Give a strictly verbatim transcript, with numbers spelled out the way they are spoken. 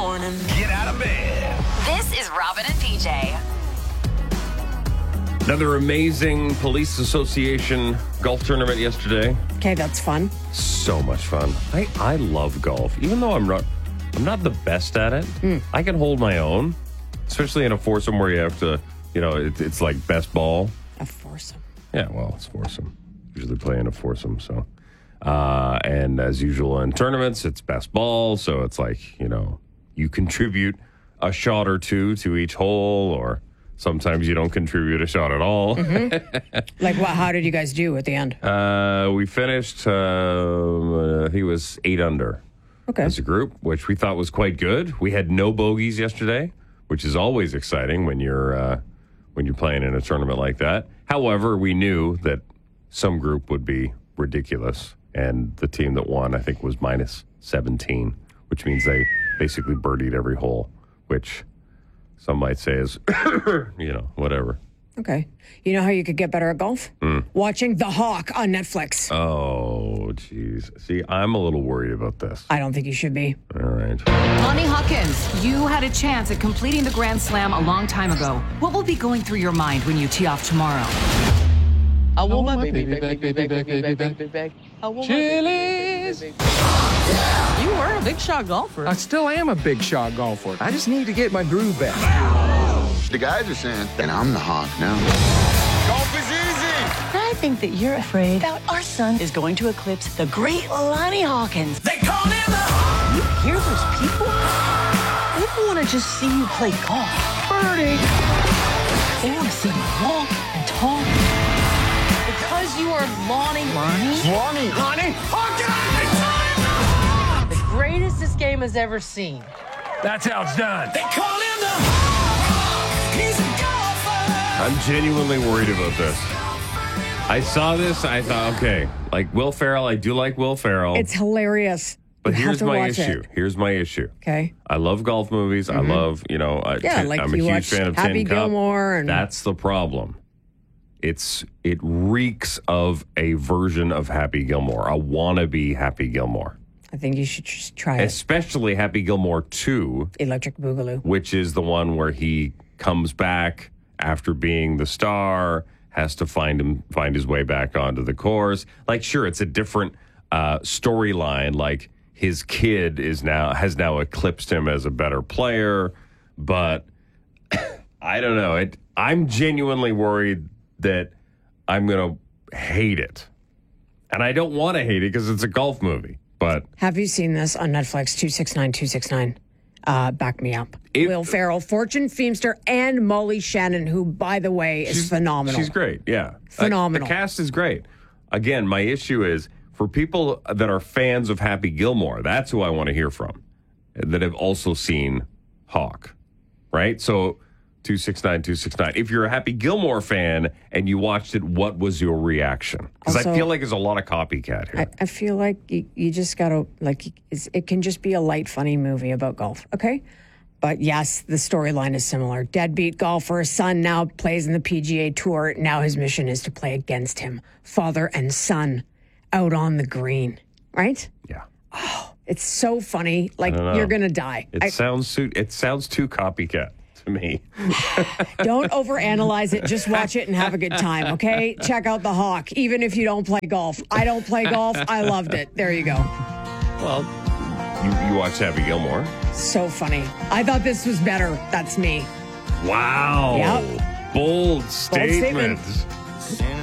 morning. Get out of bed. This is Robin and P J. Another amazing Police Association golf tournament yesterday. Okay, that's fun. So much fun. I, I love golf. Even though I'm not I'm not the best at it, mm. I can hold my own, especially in a foursome where you have to, you know, it, it's like best ball. A foursome. Yeah, well, it's foursome. Usually play in a foursome, so. Uh, and as usual in tournaments, it's best ball, so it's like, you know, you contribute a shot or two to each hole, or sometimes you don't contribute a shot at all. Mm-hmm. Like, what? How did you guys do at the end? Uh, we finished, uh, I think it was eight under okay. as a group, which we thought was quite good. We had no bogeys yesterday, which is always exciting when you're uh, when you're playing in a tournament like that. However, we knew that some group would be ridiculous, and the team that won, I think, was minus seventeen, which means they basically birdied every hole, which some might say is, you know, whatever. Okay. You know how you could get better at golf? Mm. Watching The Hawk on Netflix. Oh, jeez. See, I'm a little worried about this. I don't think you should be. All right. Lonnie Hawkins, you had a chance at completing the Grand Slam a long time ago. What will be going through your mind when you tee off tomorrow? I want my baby back, baby back, baby back, baby back. I want my baby back, baby back. You were a big shot golfer. I still am a big shot golfer. I just need to get my groove back. The guys are saying that I'm the Hawk now. Golf is easy. I think that you're afraid that our son is going to eclipse the great Lonnie Hawkins. They call him the Hawk. You hear those people? They don't want to just see you play golf. Birdie. They want to see you walk and talk. Because you are Lonnie. Lonnie? Lonnie. Lonnie. Hawkins. The greatest this game has ever seen. That's how it's done. They call him the Hawk. He's a golfer. I'm genuinely worried about this. I saw this, I thought, okay, like Will Ferrell, I do like Will Ferrell. It's hilarious. But You have here's to my watch issue. it. Here's my issue. Okay. I love golf movies. Mm-hmm. I love, you know, I, Yeah, tin, like I'm a you huge watched fan of Happy Tin Cup. Gilmore and- That's the problem. It's It reeks of a version of Happy Gilmore, a wannabe Happy Gilmore. I think you should just try it. Especially Happy Gilmore two, Electric Boogaloo. which is the one where he comes back after being the star, has to find him find his way back onto the course. Like, sure, it's a different uh, storyline. Like, his kid is now has now eclipsed him as a better player, but I don't know. It. I'm genuinely worried that I'm going to hate it, and I don't want to hate it because it's a golf movie. But Have you seen this on Netflix? two six nine two six nine. Uh, back me up. If- Will Ferrell, Fortune Feimster, and Molly Shannon, who, by the way, is she's phenomenal. She's great. Yeah, Phenomenal. Like, the cast is great. Again, my issue is for people that are fans of Happy Gilmore. That's who I want to hear from. That have also seen Hawk, right? So two six nine two six nine. If you're a Happy Gilmore fan and you watched it, what was your reaction? Because I Also- feel like there's a lot of copycat here. I, I feel like you, you just got to, like, it's, it can just be a light, funny movie about golf, okay? But yes, the storyline is similar. Deadbeat golfer, son now plays in the P G A Tour. Now his mission is to play against him. Father and son out on the green, right? yeah, It's so funny. Like, don't know. you're going to die. it I- sounds su- it sounds too copycat to me. Don't overanalyze it. Just watch it and have a good time, okay? Check out The Hawk, even if you don't play golf. I don't play golf. I loved it. There you go. Well, you, you watched Happy Gilmore. So funny. I thought this was better. That's me. Wow. Yep. Bold statement. statement.